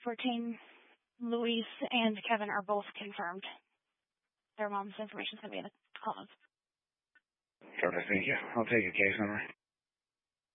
14, Luis and Kevin are both confirmed. Their mom's information is going to be in the comments. Perfect, thank you. I'll take a case number.